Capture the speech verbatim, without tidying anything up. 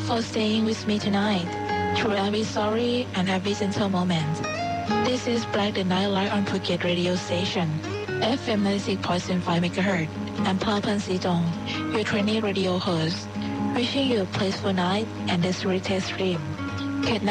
for staying with me tonight through every story and every gentle moment. This is Black the Night Light on Phuket radio station, F M ninety-six point five megahertz, and Plapan Sitong, your trainee radio host, wishing you a peaceful night and a sweetest dream.